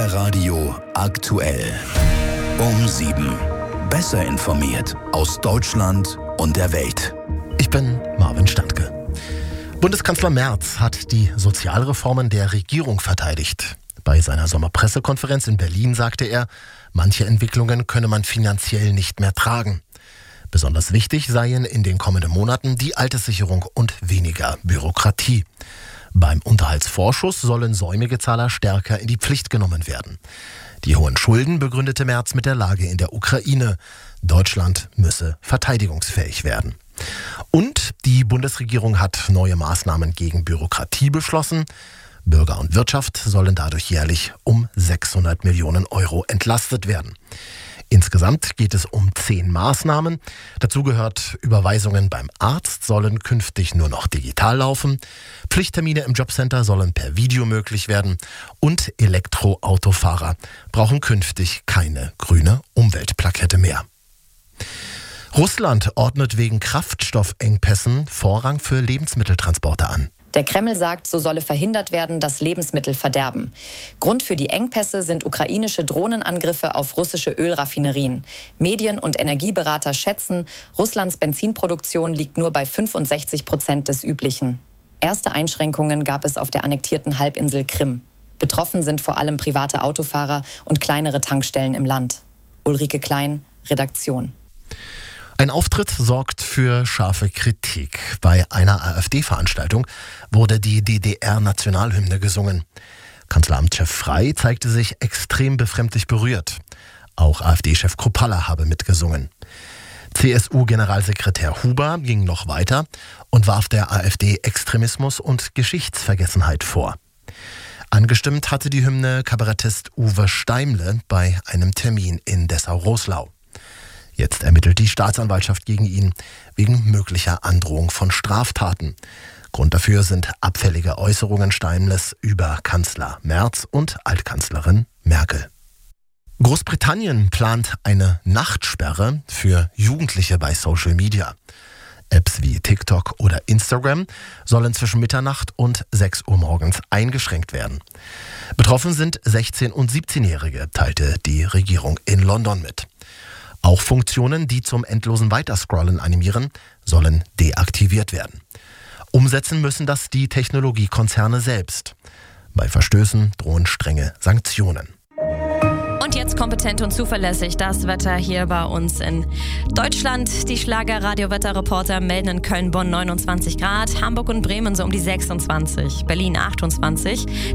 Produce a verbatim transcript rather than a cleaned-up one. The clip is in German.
Schlagerradio aktuell. Um sieben. Besser informiert aus Deutschland und der Welt. Ich bin Marvin Standke. Bundeskanzler Merz hat die Sozialreformen der Regierung verteidigt. Bei seiner Sommerpressekonferenz in Berlin sagte er, manche Entwicklungen könne man finanziell nicht mehr tragen. Besonders wichtig seien in den kommenden Monaten die Alterssicherung und weniger Bürokratie. Beim Unterhaltsvorschuss sollen säumige Zahler stärker in die Pflicht genommen werden. Die hohen Schulden begründete Merz mit der Lage in der Ukraine. Deutschland müsse verteidigungsfähig werden. Und die Bundesregierung hat neue Maßnahmen gegen Bürokratie beschlossen. Bürger und Wirtschaft sollen dadurch jährlich um sechshundert Millionen Euro entlastet werden. Insgesamt geht es um zehn Maßnahmen. Dazu gehört, Überweisungen beim Arzt sollen künftig nur noch digital laufen. Pflichttermine im Jobcenter sollen per Video möglich werden. Und Elektroautofahrer brauchen künftig keine grüne Umweltplakette mehr. Russland ordnet wegen Kraftstoffengpässen Vorrang für Lebensmitteltransporte an. Der Kreml sagt, so solle verhindert werden, dass Lebensmittel verderben. Grund für die Engpässe sind ukrainische Drohnenangriffe auf russische Ölraffinerien. Medien- und Energieberater schätzen, Russlands Benzinproduktion liegt nur bei fünfundsechzig Prozent des Üblichen. Erste Einschränkungen gab es auf der annektierten Halbinsel Krim. Betroffen sind vor allem private Autofahrer und kleinere Tankstellen im Land. Ulrike Klein, Redaktion. Ein Auftritt sorgt für scharfe Kritik. Bei einer AfD-Veranstaltung wurde die D D R-Nationalhymne gesungen. Kanzleramtschef Frey zeigte sich extrem befremdlich berührt. Auch AfD-Chef Kruppalla habe mitgesungen. C S U-Generalsekretär Huber ging noch weiter und warf der AfD Extremismus und Geschichtsvergessenheit vor. Angestimmt hatte die Hymne Kabarettist Uwe Steimle bei einem Termin in Dessau-Roßlau. Jetzt ermittelt die Staatsanwaltschaft gegen ihn wegen möglicher Androhung von Straftaten. Grund dafür sind abfällige Äußerungen Steimles über Kanzler Merz und Altkanzlerin Merkel. Großbritannien plant eine Nachtsperre für Jugendliche bei Social Media. Apps wie TikTok oder Instagram sollen zwischen Mitternacht und sechs Uhr morgens eingeschränkt werden. Betroffen sind sechzehn- und siebzehnjährige, teilte die Regierung in London mit. Auch Funktionen, die zum endlosen Weiterscrollen animieren, sollen deaktiviert werden. Umsetzen müssen das die Technologiekonzerne selbst. Bei Verstößen drohen strenge Sanktionen. Und jetzt kompetent und zuverlässig das Wetter hier bei uns in Deutschland. Die Schlager-Radio-Wetterreporter melden in Köln-Bonn neunundzwanzig Grad, Hamburg und Bremen so um die sechsundzwanzig, Berlin achtundzwanzig.